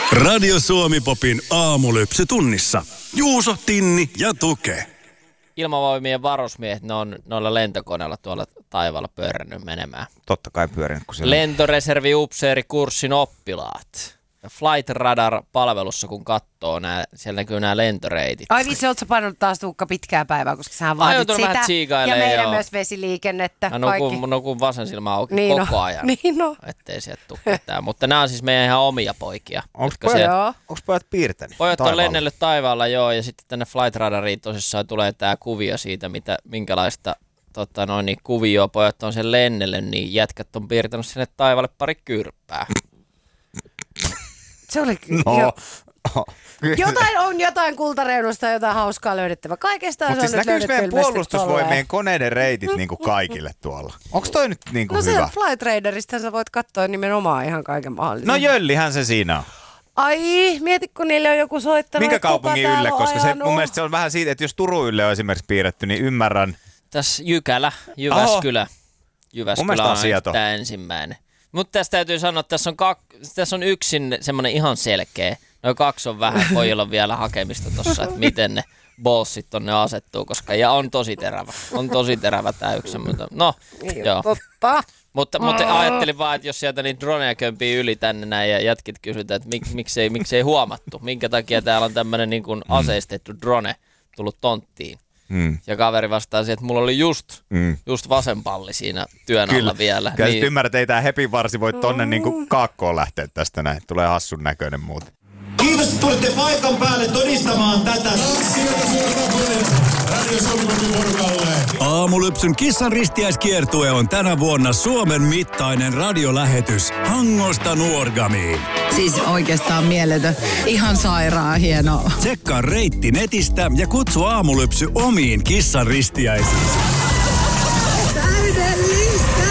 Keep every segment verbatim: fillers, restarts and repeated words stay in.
Radio Suomi Popin aamulypsy tunnissa. Juuso, Tinni ja Tuke. Ilmavoimien varusmiehet, ne on noilla lentokoneilla tuolla taivaalla pyörännyt menemään. Totta kai pyörinyt. Kun siellä... Lentoreservi-upseerikurssin oppilaat. Flight Radar-palvelussa, kun katsoo, nää, siellä näkyy nämä lentoreitit. Ai vitsi, ootko sä painanut taas Tuukka pitkää päivää, koska sähän vaadit sitä. Ja meidän joo. Myös vesiliikennettä. Mä nukun, nukun vasen silmä auki niin koko no. ajan, niin no. ettei sieltä tule ketään. Mutta nämä on siis meidän ihan omia poikia. Onko pojat, pojat piirtänyt? Pojat on lennellyt taivaalla, joo, ja sitten tänne Flight Radariin tosissaan tulee tämä kuvio siitä, mitä, minkälaista tota, noin, niin kuvioa pojat on sen lennelle, niin jätkät on piirtänyt sinne taivaalle pari kyrppää. Se oli no. jo. Jotain on jotain kultareunusta, jotain hauskaa löydettävä. Kaikesta on siis nyt löydetty meidän puolustusvoimien koneiden reitit niinku kaikille tuolla? Onko toi nyt niinku no hyvä? No se Flight Radarista sä voit katsoa nimenomaan ihan kaiken mahdollisen. No jöllihän se siinä on. Ai, mieti kun niille on joku soittanut. Minkä kaupungin ylle? Koska se, mun mielestä se on vähän siitä, että jos Turun ylle on esimerkiksi piirretty, niin ymmärrän. Tässä Jykälä, Jyväskylä. Oho. Jyväskylä on tämä ensimmäinen. Mutta tässä täytyy sanoa, että tässä on, kak- tässä on yksin semmoinen ihan selkeä. Noin kaksi on vähän, pojilla on vielä hakemista tossa, että miten ne bossit tonne asettuu, koska ja on tosi terävä. On tosi terävä tää yksi semmoinen. No, niin, joo. Totta. Mutta, mutta ajattelin vaan, että jos sieltä niitä droneja kömpii yli tänne näin ja jätkit kysytään, että mik, miksei, miksei huomattu, minkä takia täällä on tämmöinen niin kuin aseistettu drone tullut tonttiin. Mm. Ja kaveri vastaa siihen, että mulla oli just, mm. just vasen palli siinä työn Kyllä. alla vielä. Kyllä niin... ymmärrät, ei tää hepinvarsi voi tonne mm. niinku kaakkoon lähteä tästä näin. Tulee hassun näköinen muuten. Kiitos, että tulitte paikan päälle todistamaan tätä. Aamulypsyn kissan ristiäiskiertue on tänä vuonna Suomen mittainen radiolähetys Hangosta Nuorgamiin. Siis oikeastaan mieletön. Ihan sairaan hienoa. Tsekkaa reitti netistä ja kutsu Aamulypsy omiin kissan ristiäisiin. Täydellistä!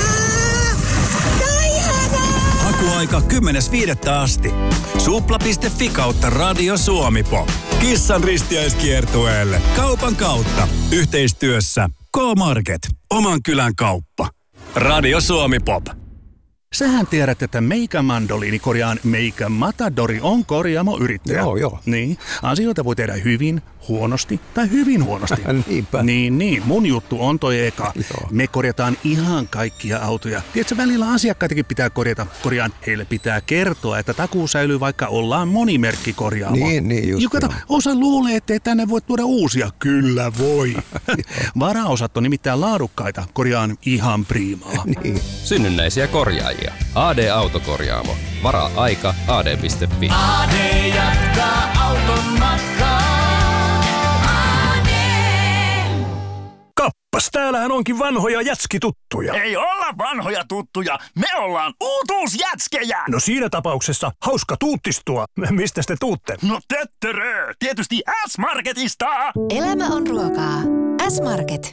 Hakuaika kymmenes viidettä asti. Supla piste fi kautta Radio Suomi Pop. Kissan ristiäiskiertueelle kaupan kautta. Yhteistyössä K-Market. Oman kylän kauppa. Radio Suomi Pop. Sähän tiedät, että Meikä Mandoliini korjaan Meikä Matadori on korjaamoyrittäjä. Joo, joo. Niin, asioita voi tehdä hyvin, huonosti tai hyvin huonosti. Niinpä. Niin, niin. Mun juttu on toi eka. Joo. Me korjataan ihan kaikkia autoja. Tiedätkö, välillä asiakkaitakin pitää korjata. Korjaan, heille pitää kertoa, että takuu säilyy, vaikka ollaan monimerkkikorjaamo. Niin, niin just. Jukata, osa luulee, ettei tänne voi tuoda uusia. Kyllä voi. Varaosat on nimittäin laadukkaita. Korjaan ihan priimaa. Niin. Synnynnäisiä korjaajia. A D-autokorjaamo. Varaa aika A D piste fi. A D jatkaa auton matkaa. A D. Kappas, täällähän onkin vanhoja jätskituttuja. Ei olla vanhoja tuttuja, me ollaan uutuusjätskejä. No siinä tapauksessa hauska tuuttistua. Mistä te tuutte? No töttörö, tietysti S-Marketista. Elämä on ruokaa. S-Market.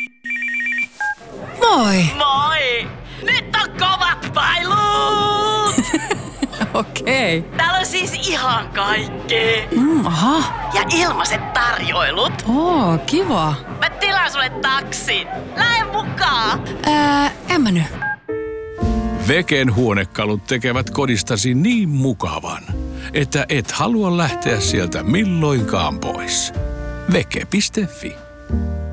Moi! Moi! Nyt on kovat pailut! Okei. Okay. Täällä on siis ihan kaikkea. Mm, aha. Ja ilmaiset tarjoilut. Oo, kiva. Mä tilaan sulle taksin. Lähde mukaan. Ää, en mä nyt. Veken huonekalut tekevät kodistasi niin mukavan, että et halua lähteä sieltä milloinkaan pois. Veke piste fi.